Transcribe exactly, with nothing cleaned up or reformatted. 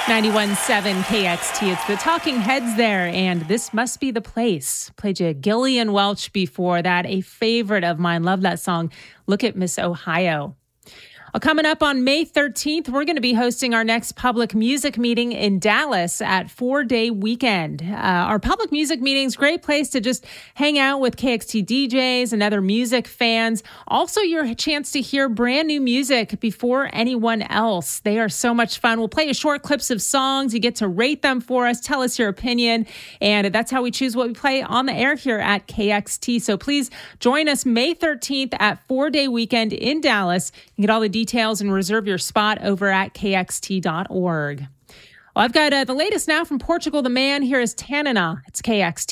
ninety-one point seven K X T. It's the Talking Heads there, and This Must Be the Place. Played you Gillian Welch before that, a favorite of mine. Love that song, Look at Miss Ohio. Well, coming up on May thirteenth, we're going to be hosting our next public music meeting in Dallas at Four Day Weekend. Uh, our public music meeting is a great place to just hang out with K X T D Js and other music fans. Also, your chance to hear brand new music before anyone else. They are so much fun. We'll play you short clips of songs. You get to rate them for us, tell us your opinion, and that's how we choose what we play on the air here at K X T. So please join us May thirteenth at Four Day Weekend in Dallas. You can get all the details and reserve your spot over at K X T dot org. Well, I've got uh, the latest now from Portugal the Man. Here is Tanana. It's K X T.